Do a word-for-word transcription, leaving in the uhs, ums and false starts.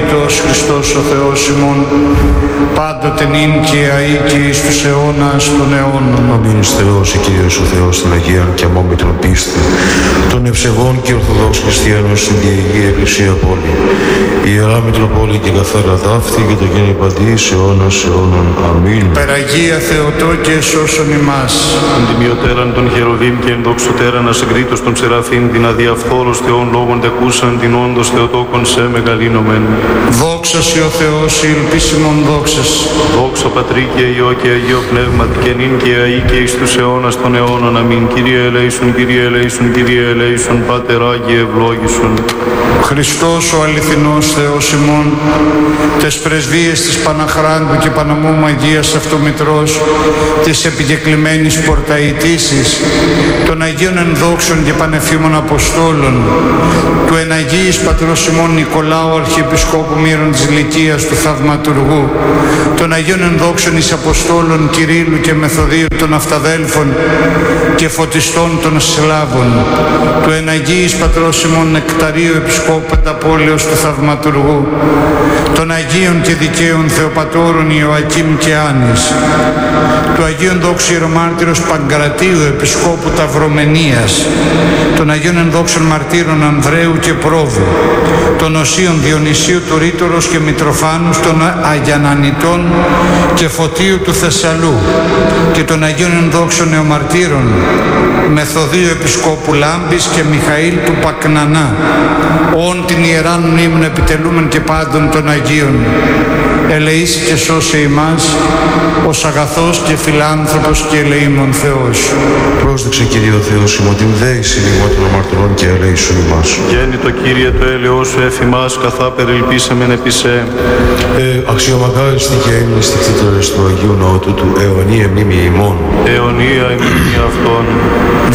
Αγιορείτος Χριστός ο Θεός ημών, πάντοτε νυν και αεί και εις τους αιώνας των αιώνων. Αμήν. Θεός ο Κύριος ο Θεός την Αγία και αμόν Μητροπίστη, των ευσεβών και ορθοδόξων χριστιανών στην Διαγία Εκκλησία Πόλη, η Ιερά Μητροπόλη και καθαρά δάφτη και το γίνει παντή σε αιώνας αιώνων. Αμήν. Περαγία Θεοτό και εσώσον ημάς. Αντιμιωτέραν των χεροβήμ και ενδοξωτέραν ασυγκρίτως των Σεραφείμ, την αδιαφθόρος Θεών λόγων τεκούσαν, την όντως Θεοτόκον σε μεγαλύνομεν. Δόξα σοι ο Θεός, η ελπίσιμον δόξας. Δόξα Πατρί και Υιό και Αγίο Πνεύματι και νυν και αεί και εις τους αιώνας των αιώνων. Αμήν. Κύριε ελέησον, Κύριε ελέησον, Κύριε ελέησον, Πάτερ Άγιε ευλόγησον. Χριστός ο αληθινός Θεός ημών, τες πρεσβείες της Παναχράντου και Παναμού Αγίας Αυτομητρός, της επικεκλημένης πορταητήσης, των Αγίων Ενδόξων και Πανεφήμων Αποστόλων, του Εναγίης Πατρός ημών Νικολάου Αρχιεπισκόπου Μύρων της Λυκίας του Θαυματουργού, των Αγίων Ενδόξων εις Αποστόλων Κυρίλλου και Μεθοδίου των Αυταδέλφων και Φωτιστών των Σλάβων, του Εναγίης Πατρός ημών Νεκταρίου Επισκόπου Πενταπόλεως του Θαυματουργού, των Αγίων και Δικαίων Θεοπατώρων Ιωακήμ και Άνης, του Αγίου Ενδόξου Ιερομάρτυρος Παγκρατίου Επισκόπου Ταυρομενίας, των Αγίων Ενδόξων Μαρτύρων Ανδρέου και Πρόβου, των Οσίων Διονυσίου του Ρήτορος και Μητροφάνους, των Αγιανανιτών και Φωτίου του Θεσσαλού και των Αγίων Ενδόξων Νεομαρτύρων Μεθοδίου Επισκόπου Λάμπης και Μιχαήλ του Πακνανά, όν την ιεράν μνήμην επιτελούμεν και πάντων των Αγίων. Ελεήσει και σώσε ημάς, ως αγαθός και φιλάνθρωπος και ελεήμων Θεός. Πρόσδεξε Κύριε ο Θεός ημών την δέηση ημών των αμαρτωλών και ελέησον ημάς. Γέννητο Κύριε το έλεος σου εφημάς, καθά περιλπίσαμεν επί σε. Ε, αξιομαγάριστη και έμνηστη κτήτορες του Αγίου Ναού του αιωνία μνήμη ημών. Αιωνία η μνήμη αυτών.